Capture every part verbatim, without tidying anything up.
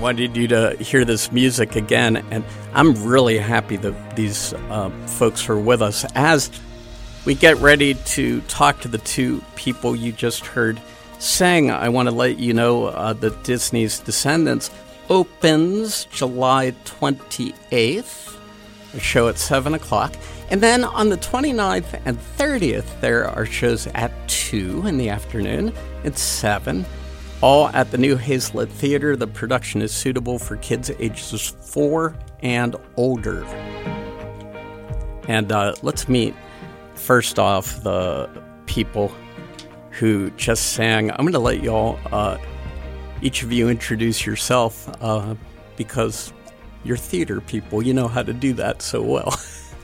wanted you to hear this music again, and I'm really happy that these uh, folks are with us as we get ready to talk to the two people you just heard sing. I want to let you know uh, that Disney's Descendants opens July twenty-eighth, a show at seven o'clock. And then on the twenty-ninth and thirtieth, there are shows at two in the afternoon and seven, all at the New Hazlet Theater. The production is suitable for kids ages four and older. And uh, let's meet, first off, the people who just sang. I'm going to let y'all, uh, each of you, introduce yourself uh, because you're theater people. You know how to do that so well.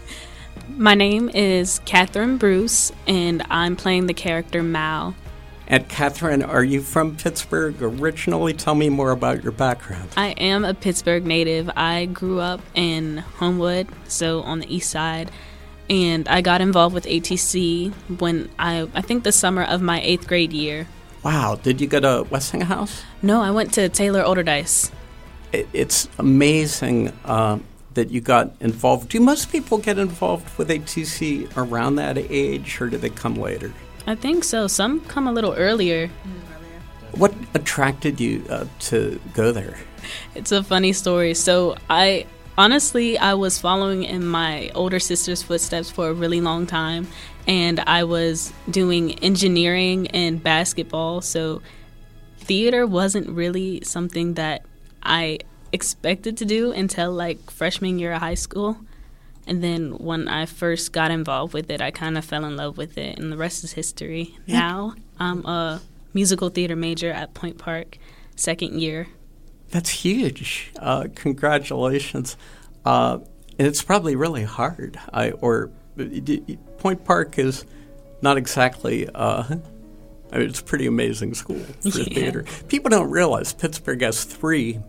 My name is Catherine Bruce, and I'm playing the character Mal. And Catherine, are you from Pittsburgh originally? Tell me more about your background. I am a Pittsburgh native. I grew up in Homewood, so on the east side, and I got involved with A T C when I, I think the summer of my eighth grade year. Wow. Did you go to Westinghouse? No, I went to Taylor Olderdice. It, it's amazing uh, that you got involved. Do most people get involved with A T C around that age, or do they come later? I think so. Some come a little earlier. What attracted you uh, to go there? It's a funny story. So I honestly, I was following in my older sister's footsteps for a really long time, and I was doing engineering and basketball. So theater wasn't really something that I expected to do until like freshman year of high school. And then when I first got involved with it, I kind of fell in love with it, and the rest is history. Yeah. Now I'm a musical theater major at Point Park, second year. That's huge. Uh, congratulations. Uh, and it's probably really hard. I or Point Park is not exactly. Uh, I mean, it's a pretty amazing school for yeah. theater. People don't realize Pittsburgh has three,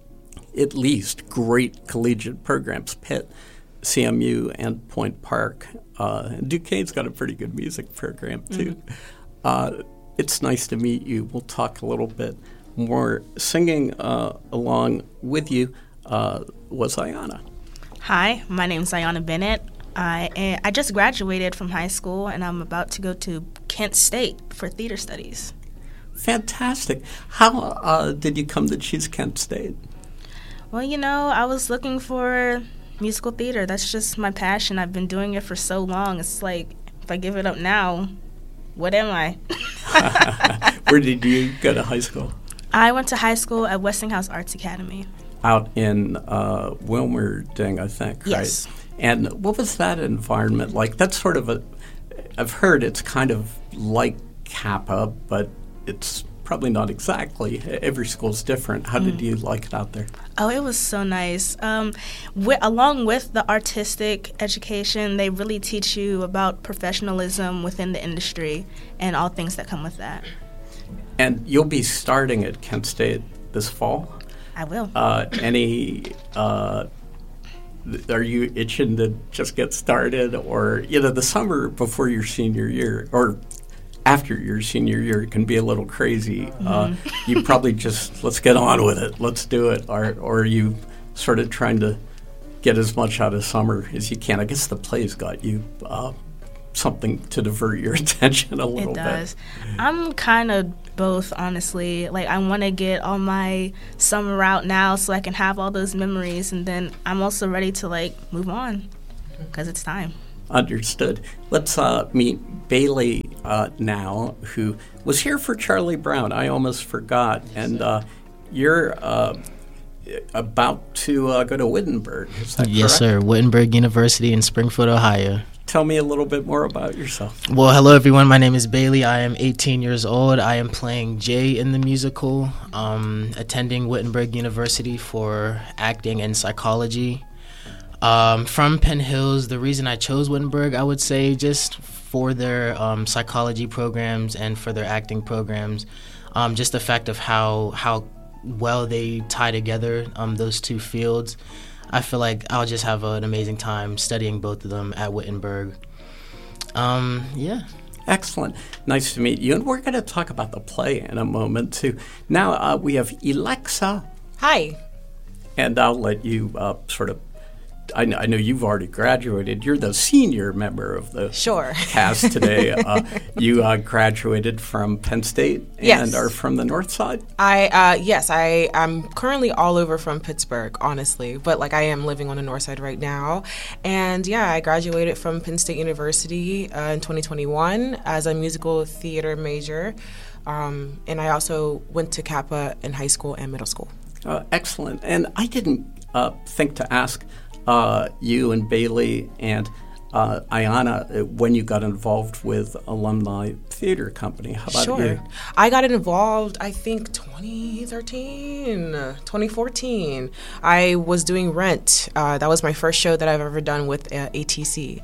at least, great collegiate programs. Pitt, C M U, and Point Park. Uh, Duquesne's got a pretty good music program, too. Mm-hmm. Uh, it's nice to meet you. We'll talk a little bit more. Singing uh, along with you uh, was Ayana. Hi, my name is Ayana Bennett. I I just graduated from high school, and I'm about to go to Kent State for theater studies. Fantastic. How uh, did you come to choose Kent State? Well, you know, I was looking for musical theater. That's just my passion. I've been doing it for so long. It's like, if I give it up now, what am I? Where did you go to high school? I went to high school at Westinghouse Arts Academy. Out in uh, Wilmerding, I think, yes. right? And what was that environment like? That's sort of a, I've heard it's kind of like Kappa, but it's probably not exactly. Every school's different. How did mm. you like it out there? Oh, it was so nice. Um, wi- along with the artistic education, they really teach you about professionalism within the industry and all things that come with that. And you'll be starting at Kent State this fall? I will. Uh, any, uh, are you itching to just get started? Or, you know, the summer before your senior year, or after your senior year, it can be a little crazy. Mm-hmm. Uh, you probably just, let's get on with it, let's do it. Or, or are you sort of trying to get as much out of summer as you can? I guess the play's got you uh, something to divert your attention a little bit. It does. Bit. I'm kind of both, honestly. Like, I want to get all my summer out now so I can have all those memories, and then I'm also ready to, like, move on because it's time. Understood. Let's uh, meet Bailey uh, now, who was here for Charlie Brown. I almost forgot. And uh, you're uh, about to uh, go to Wittenberg. Is that yes, correct? sir. Wittenberg University in Springfield, Ohio. Tell me a little bit more about yourself. Well, hello, everyone. My name is Bailey. I am eighteen years old. I am playing Jay in the musical, um, attending Wittenberg University for acting and psychology. Um, from Penn Hills, the reason I chose Wittenberg, I would say just for their um, psychology programs and for their acting programs, um, just the fact of how how well they tie together um, those two fields. I feel like I'll just have an amazing time studying both of them at Wittenberg. Um, yeah. Excellent. Nice to meet you. And we're going to talk about the play in a moment, too. Now uh, we have Alexa Hi. And I'll let you uh, sort of, I know, I know you've already graduated. You're the senior member of the sure. cast today. uh, you uh, graduated from Penn State and yes. are from the North Side? I uh, Yes, I, I'm currently all over from Pittsburgh, honestly. But like I am living on the North Side right now. And yeah, I graduated from Penn State University uh, in twenty twenty-one as a musical theater major. Um, and I also went to Kappa in high school and middle school. Uh, excellent. And I didn't uh, think to ask uh, you and Bailey and uh, Ayanna when you got involved with Alumni Theater Company. How about sure. you? I got involved, I think, twenty thirteen, twenty fourteen. I was doing Rent. Uh, that was my first show that I've ever done with uh, A T C.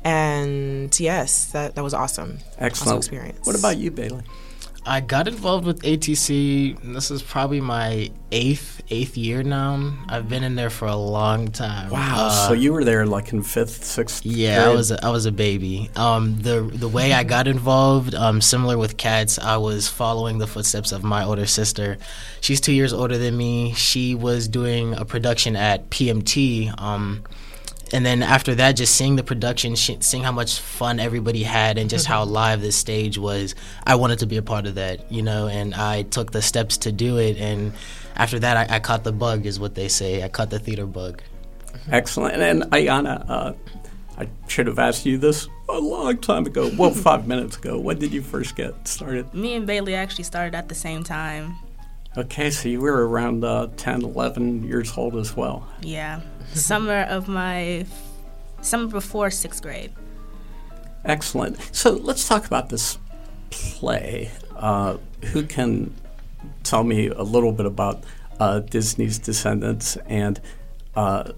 And yes, that, that was awesome. Excellent. Awesome experience. What about you, Bailey? I got involved with A T C. This is probably my eighth eighth year now. I've been in there for a long time. Wow! Uh, so you were there like in fifth, sixth. Yeah, grade? I was a, I was a baby. Um, the the way I got involved, um, similar with Cats, I was following the footsteps of my older sister. She's two years older than me. She was doing a production at P M T. Um, And then after that, just seeing the production, sh- seeing how much fun everybody had and just how live this stage was, I wanted to be a part of that, you know, and I took the steps to do it. And after that, I, I caught the bug, is what they say. I caught the theater bug. Excellent. And Ayanna, uh, I should have asked you this a long time ago, well, five minutes ago. When did you first get started? Me and Bailey actually started at the same time. Okay, so you were around uh, ten, eleven years old as well. Yeah. Summer of my, summer before sixth grade. Excellent. So let's talk about this play. Uh, who can tell me a little bit about uh, Disney's Descendants and, uh,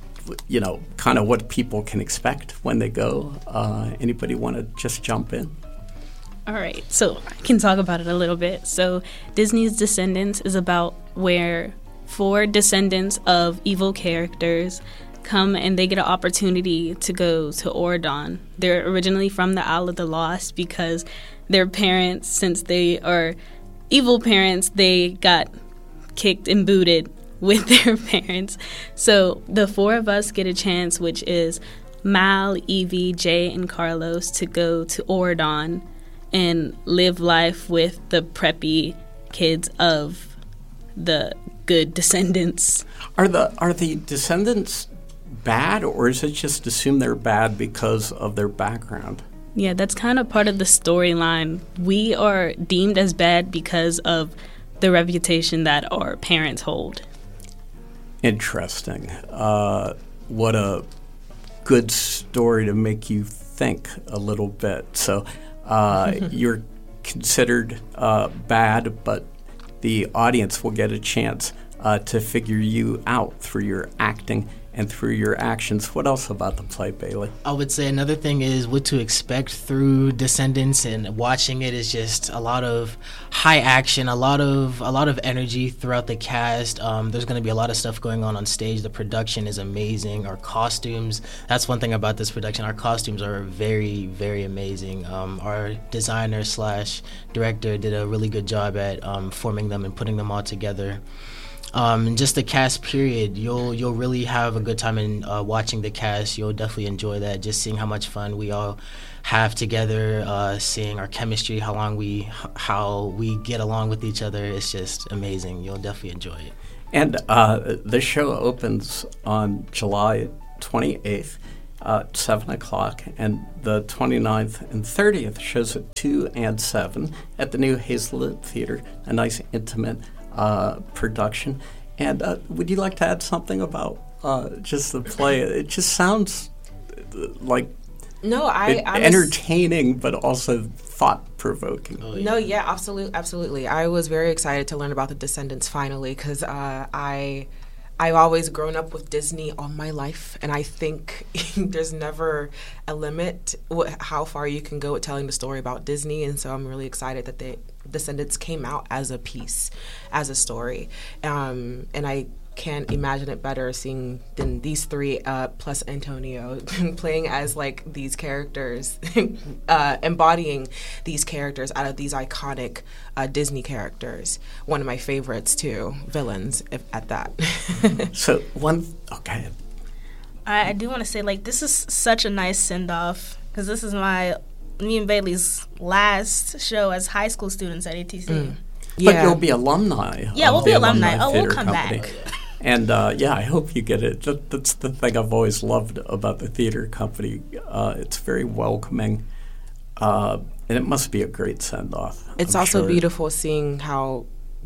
you know, kind of what people can expect when they go? Uh, anybody want to just jump in? All right, so I can talk about it a little bit. So Disney's Descendants is about where four descendants of evil characters come and they get an opportunity to go to Auradon. They're originally from the Isle of the Lost because their parents, since they are evil parents, they got kicked and booted with their parents. So the four of us get a chance, which is Mal, Evie, Jay, and Carlos, to go to Auradon and live life with the preppy kids of the good descendants. Are the are the descendants bad, or is it just assumed they're bad because of their background? Yeah, that's kind of part of the storyline. We are deemed as bad because of the reputation that our parents hold. Interesting. Uh, what a good story to make you think a little bit. So uh, you're considered uh, bad, but the audience will get a chance uh, to figure you out through your acting and through your actions. What else about the play, Bailey? I would say another thing is what to expect through Descendants, and watching it is just a lot of high action, a lot of a lot of energy throughout the cast. Um, there's going to be a lot of stuff going on on stage. The production is amazing. Our costumes, that's one thing about this production. Our costumes are very, very amazing. Um, our designer slash director did a really good job at um, forming them and putting them all together. Um, and just the cast period, you'll you'll really have a good time in uh, watching the cast. You'll definitely enjoy that, just seeing how much fun we all have together, uh, seeing our chemistry, how long we how we get along with each other. It's just amazing. You'll definitely enjoy it. And uh, the show opens on July twenty-eighth at seven o'clock, and the twenty-ninth and thirtieth shows at two and seven at the new Hazelwood Theater, a nice intimate Uh, production. And uh, would you like to add something about uh, just the play? It just sounds uh, like no, I it, I'm entertaining, but also thought-provoking. Oh, yeah. No, yeah, absolutely, absolutely. I was very excited to learn about the Descendants finally because uh, I, I've always grown up with Disney all my life, and I think there's never a limit wh- how far you can go with telling the story about Disney, and so I'm really excited that the Descendants came out as a piece, as a story, um, and I can't imagine it better seeing than these three uh, plus Antonio playing as like these characters, uh, embodying these characters out of these iconic uh, Disney characters. One of my favorites too, villains if, at that. So one, okay. I, I do want to say, like, this is such a nice send off because this is my me and Bailey's last show as high school students at A T C. Mm. But Yeah. you'll be alumni. Yeah, of we'll the be alumni. Oh, we'll Theater come Company. back. And uh, yeah, I hope you get it. That- That's the thing I've always loved about the theater company. Uh, it's very welcoming, uh, and it must be a great send off. It's also beautiful seeing how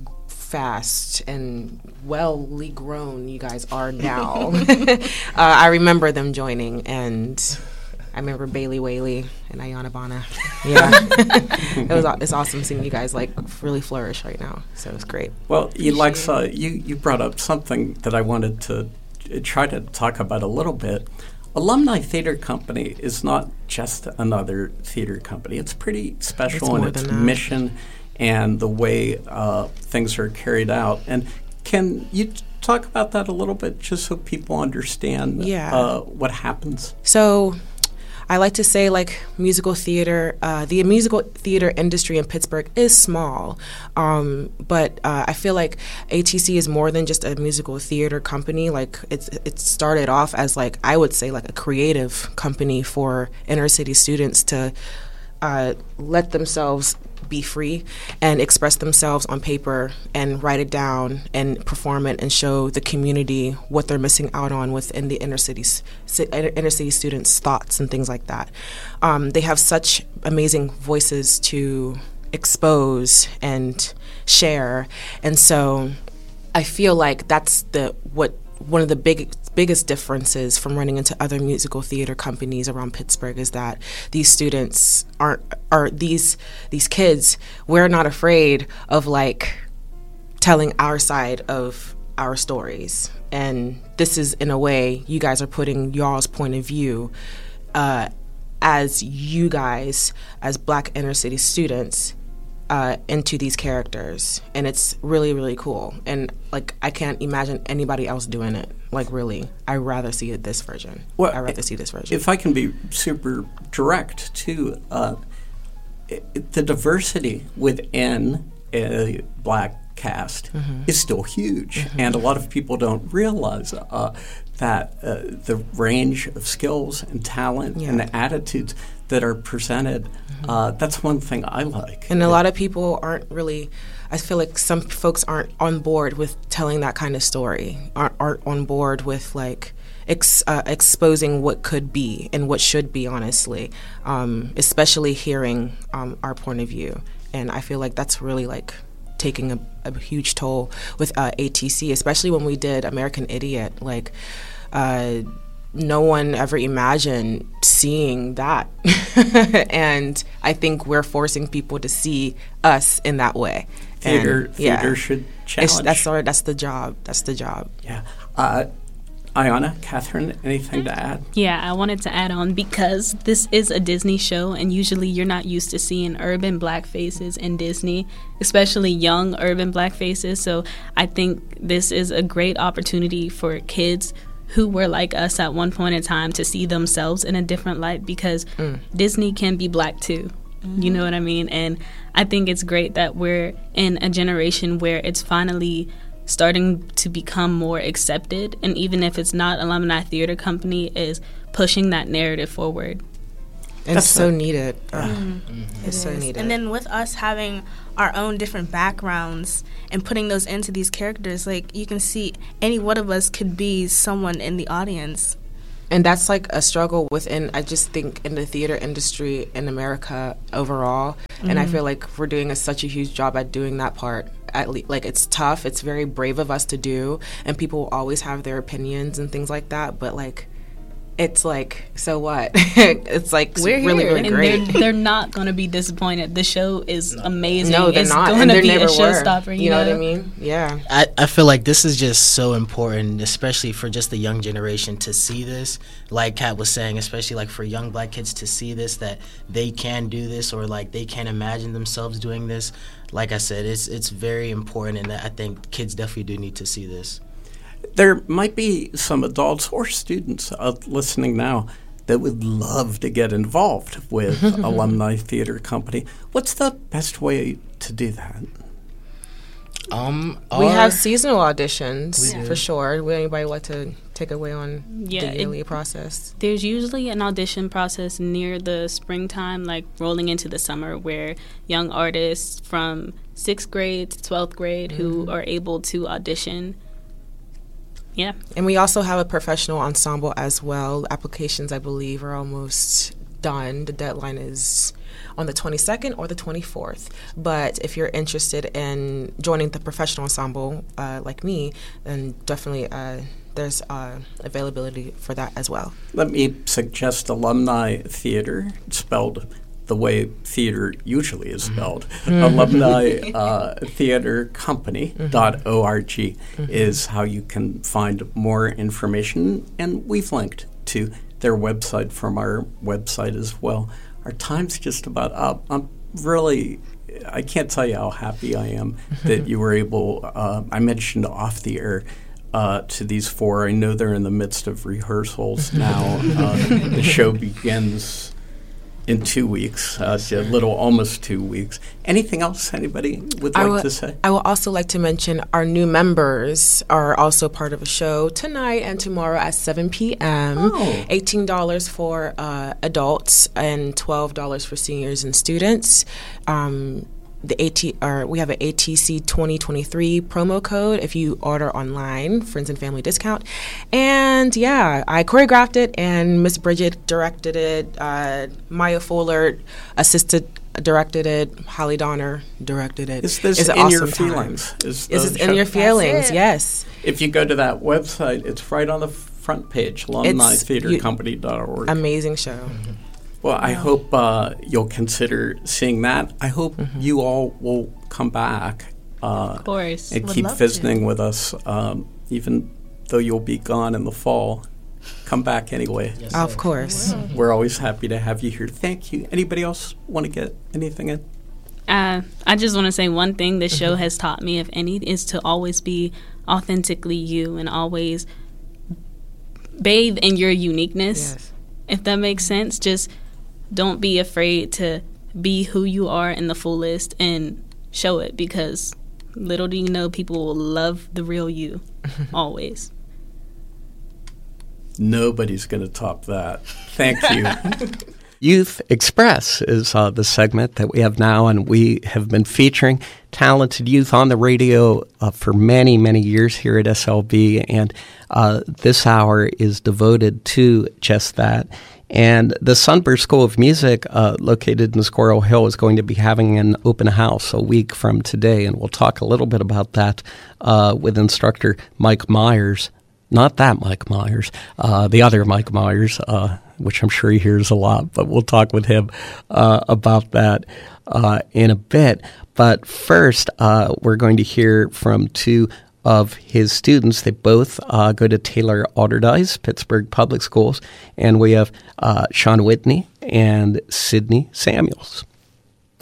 fast and wellly grown you guys are now. uh, I remember them joining, and I remember Bailey Whaley and Ayana Bana. Yeah, it was aw- it's awesome seeing you guys like really flourish right now. So it's great. Well, Alexa, you, you brought up something that I wanted to uh, try to talk about a little bit. Alumni Theater Company is not just another theater company. It's pretty special It's in more its than that. mission and the way uh, things are carried out. And can you t- talk about that a little bit, just so people understand Yeah. uh, what happens? So I like to say, like, musical theater, uh, the musical theater industry in Pittsburgh is small, um, but uh, I feel like A T C is more than just a musical theater company. Like, it's it started off as, like, I would say, like, a creative company for inner city students to uh, let themselves be free and express themselves on paper and write it down and perform it and show the community what they're missing out on within the inner cities, ci- inner city students' thoughts and things like that. Um, they have such amazing voices to expose and share, and so I feel like that's the what one of the big biggest differences from running into other musical theater companies around Pittsburgh is that these students aren't are these these kids, we're not afraid of like telling our side of our stories. And this is, in a way, you guys are putting y'all's point of view uh, as you guys, as Black inner city students, uh, into these characters. And it's really, really cool. And, like, I can't imagine anybody else doing it. Like, really, I'd rather see it this version. Well, I'd rather see this version. If I can be super direct, too, uh, it, the diversity within a Black cast mm-hmm. is still huge, mm-hmm. and a lot of people don't realize uh, that uh, the range of skills and talent yeah. and the attitudes that are presented, mm-hmm. uh, that's one thing I like. And a lot of people aren't really, I feel like some folks aren't on board with telling that kind of story, aren't, aren't on board with like ex, uh, exposing what could be and what should be, honestly, um, especially hearing um, our point of view. And I feel like that's really like taking a, a huge toll with uh, A T C, especially when we did American Idiot. Like, uh, no one ever imagined seeing that. And I think we're forcing people to see us in that way. Theater, and, theater yeah. should challenge. It's, that's, our, that's the job. That's the job. Yeah. Uh, Ayana, Catherine, anything to add? Yeah, I wanted to add on because this is a Disney show, and usually you're not used to seeing urban Black faces in Disney, especially young urban Black faces. So I think this is a great opportunity for kids who were like us at one point in time to see themselves in a different light, because mm. Disney can be Black too. Mm-hmm. You know what I mean? And I think it's great that we're in a generation where it's finally starting to become more accepted, and even if it's not, Alumni Theater Company is pushing that narrative forward. And it's so needed. Uh, mm-hmm. It's it so is. needed. And then with us having our own different backgrounds and putting those into these characters, like you can see any one of us could be someone in the audience. And that's like a struggle within, I just think, in the theater industry in America overall. Mm-hmm. And I feel like we're doing a, such a huge job at doing that part. At le- like, it's tough. It's very brave of us to do. And people will always have their opinions and things like that. But, like, it's like, so what? It's like we're really, here, really and great. They're, they're not going to be disappointed. The show is amazing. No, they're it's not. going And to they be never a were. showstopper. You, You know know what I mean? Yeah. I, I feel like this is just so important, especially for just the young generation to see this. Like Kat was saying, especially like for young Black kids to see this, that they can do this, or like they can imagine themselves doing this. Like I said, it's it's very important, and I think kids definitely do need to see this. there might be some adults or students uh, listening now that would love to get involved with Alumni Theater Company. What's the best way to do that? Um, we our- have seasonal auditions We for do. sure. Would anybody like to take away on Yeah, the it- yearly process? There's usually an audition process near the springtime, like rolling into the summer, where young artists from sixth grade to twelfth grade who are able to audition. Yeah. And we also have a professional ensemble as well. Applications, I believe, are almost done. The deadline is on the twenty-second or the twenty-fourth. But if you're interested in joining the professional ensemble, uh, like me, then definitely uh, there's uh, availability for that as well. Let me suggest Alumni Theater, spelled the way theater usually is spelled. Alumni uh, Theater Company dot org is how you can find more information, and we've linked to their website from our website as well. Our time's just about up. I'm really, I can't tell you how happy I am that you were able, uh, I mentioned off the air, Uh, to these four. I know they're in the midst of rehearsals now. Uh, the show begins in two weeks, uh, a little almost two weeks. Anything else anybody would I like would- to say? I would also like to mention our new members are also part of a show tonight and tomorrow at seven p.m. Oh. eighteen dollars for uh, adults and twelve dollars for seniors and students. Um, the AT, or we have an A T C twenty twenty-three promo code if you order online, friends and family discount. And yeah, I choreographed it, and Miss Bridget directed it. Uh, Maya Fuller assisted, directed it. Holly Donner directed it. Is this It's an In Your awesome time. Feelings? Is Is the this in show- your feelings? it. Yes. If you go to that website, it's right on the front page, alumni theater company dot org. Amazing show. Well, I hope uh, you'll consider seeing that. I hope you all will come back uh, Of course. and Would keep love visiting to. with us, um, even though you'll be gone in the fall. Come back anyway. Yes, Of sir. course. We're always happy to have you here. Thank you. Anybody else want to get anything in? Uh, I just want to say one thing this show has taught me, if any, is to always be authentically you and always bathe in your uniqueness. Yes. If that makes sense, just don't be afraid to be who you are in the fullest and show it, because little do you know, people will love the real you always. Nobody's going to top that. Thank you. Youth Express is uh, the segment that we have now, and we have been featuring talented youth on the radio uh, for many, many years here at S L B, and uh, this hour is devoted to just that. And the Sunburst School of Music, uh, located in Squirrel Hill, is going to be having an open house a week from today, and we'll talk a little bit about that uh, with instructor Mike Myers. Not that Mike Myers, uh, the other Mike Myers, uh, which I'm sure he hears a lot, but we'll talk with him uh, about that uh, in a bit. But first, uh, we're going to hear from two of his students. They both uh, go to Taylor Alderdice, Pittsburgh Public Schools, and we have uh, Sean Whitney and Sydney Samuels.